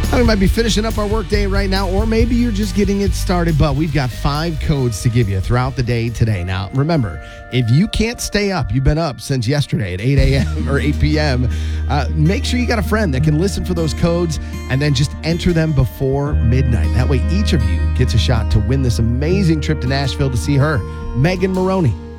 We might be finishing up our workday right now, or maybe you're just getting it started, but we've got 5 codes to give you throughout the day today. Now, remember, if you can't stay up, you've been up since yesterday at 8 a.m. or 8 p.m., make sure you got a friend that can listen for those codes and then just enter them before midnight. That way, each of you gets a shot to win this amazing trip to Nashville to see her, Megan Moroney.